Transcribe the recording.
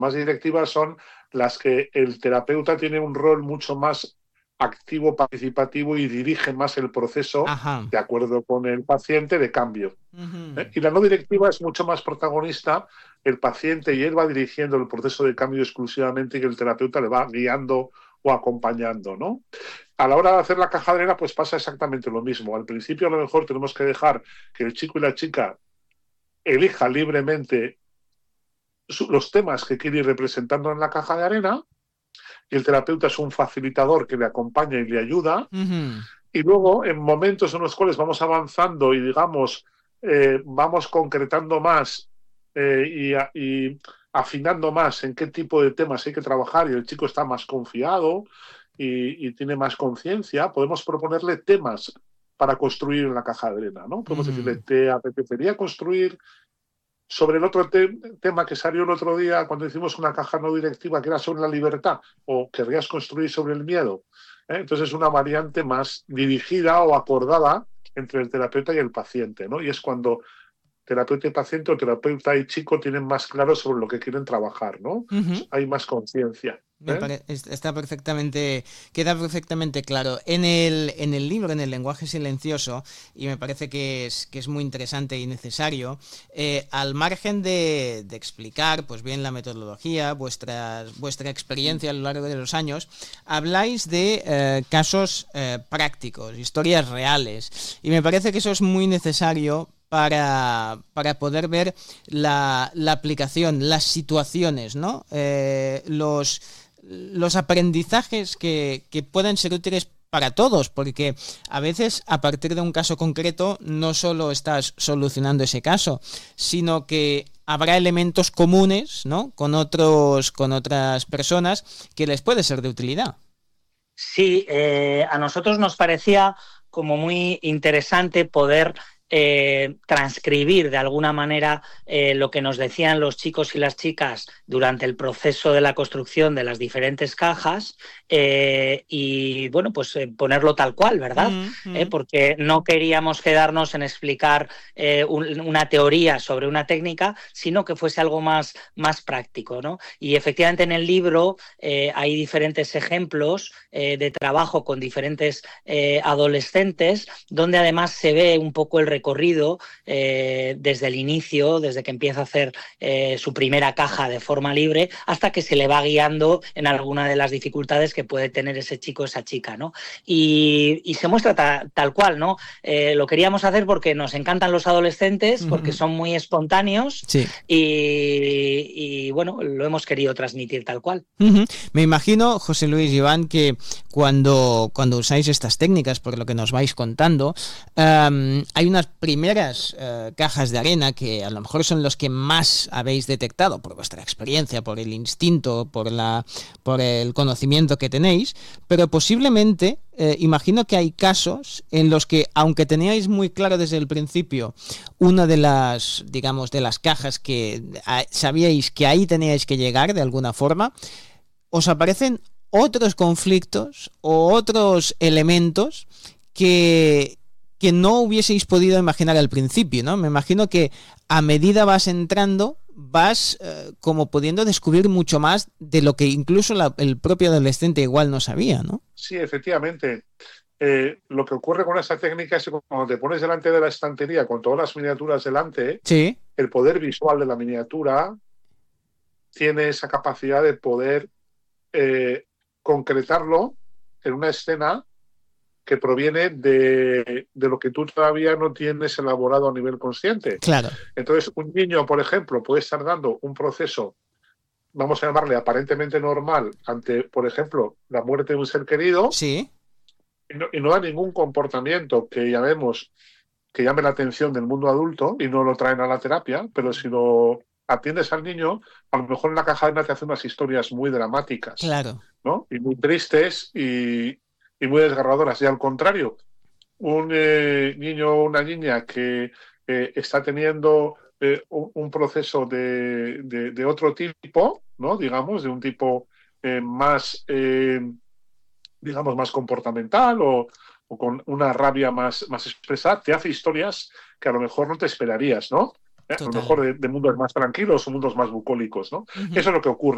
Más directivas son las que el terapeuta tiene un rol mucho más activo, participativo y dirige más el proceso Ajá. de acuerdo con el paciente de cambio. Ujú. Y la no directiva es mucho más protagonista, el paciente y él va dirigiendo el proceso de cambio exclusivamente y que el terapeuta le va guiando o acompañando, ¿no? A la hora de hacer la caja de arena, pues pasa exactamente lo mismo. Al principio, a lo mejor, tenemos que dejar que el chico y la chica elija libremente los temas que quiere ir representando en la caja de arena, y el terapeuta es un facilitador que le acompaña y le ayuda. Ujú. Y luego, en momentos en los cuales vamos avanzando y, digamos, vamos concretando más y afinando más en qué tipo de temas hay que trabajar y el chico está más confiado y tiene más conciencia, podemos proponerle temas para construir en la caja de arena, ¿no? Podemos decirle, Ujú. ¿te apetecería construir sobre el otro tema que salió el otro día cuando hicimos una caja no directiva que era sobre la libertad, o querrías construir sobre el miedo? Entonces es una variante más dirigida o acordada entre el terapeuta y el paciente, ¿no? Y es cuando terapeuta y paciente o terapeuta y chico tienen más claro sobre lo que quieren trabajar, ¿no? Ujú. Hay más conciencia. Está perfectamente, queda perfectamente claro. En el libro, en el lenguaje silencioso, y me parece que es muy interesante y necesario, al margen de explicar, pues bien, la metodología, vuestra experiencia a lo largo de los años, habláis de casos prácticos, historias reales, y me parece que eso es muy necesario para poder ver la aplicación, las situaciones, ¿no? Los aprendizajes que pueden ser útiles para todos, porque a veces a partir de un caso concreto no solo estás solucionando ese caso, sino que habrá elementos comunes, ¿no? con otras personas que les puede ser de utilidad. Sí, a nosotros nos parecía como muy interesante poder transcribir de alguna manera lo que nos decían los chicos y las chicas durante el proceso de la construcción de las diferentes cajas y, bueno, pues ponerlo tal cual, ¿verdad? Porque no queríamos quedarnos en explicar una teoría sobre una técnica, sino que fuese algo más práctico, ¿no? Y efectivamente en el libro hay diferentes ejemplos de trabajo con diferentes adolescentes, donde además se ve un poco el recorrido desde el inicio, desde que empieza a hacer su primera caja de forma libre, hasta que se le va guiando en alguna de las dificultades que puede tener ese chico o esa chica, ¿no? Y se muestra tal cual, ¿no? Lo queríamos hacer porque nos encantan los adolescentes, porque son muy espontáneos Sí. y bueno, lo hemos querido transmitir tal cual. Me imagino, José Luis y Iván, que cuando usáis estas técnicas, por lo que nos vais contando, hay unas primeras cajas de arena que a lo mejor son los que más habéis detectado por vuestra experiencia, por el instinto, por el conocimiento que tenéis, pero posiblemente imagino que hay casos en los que, aunque teníais muy claro desde el principio una de las, digamos, de las cajas que sabíais que ahí teníais que llegar de alguna forma, os aparecen otros conflictos o otros elementos que no hubieseis podido imaginar al principio, ¿no? Me imagino que a medida vas entrando, vas como pudiendo descubrir mucho más de lo que incluso el propio adolescente igual no sabía, ¿no? Sí, efectivamente. Lo que ocurre con esta técnica es que cuando te pones delante de la estantería con todas las miniaturas delante, sí, el poder visual de la miniatura tiene esa capacidad de poder concretarlo en una escena que proviene de lo que tú todavía no tienes elaborado a nivel consciente. Claro. Entonces, un niño, por ejemplo, puede estar dando un proceso, vamos a llamarle aparentemente normal, ante, por ejemplo, la muerte de un ser querido, sí, y no da ningún comportamiento que llamemos que llame la atención del mundo adulto y no lo traen a la terapia, pero si lo atiendes al niño, a lo mejor en la caja de arena te hace unas historias muy dramáticas, claro. ¿no? Y muy tristes y muy desgarradoras. Y al contrario, un niño o una niña que está teniendo un proceso de otro tipo, ¿no? Digamos, de un tipo más, digamos, más comportamental o con una rabia más expresa, te hace historias que a lo mejor no te esperarías, ¿no? A lo Total. mejor de mundos más tranquilos o mundos más bucólicos, ¿no? Eso es lo que ocurre.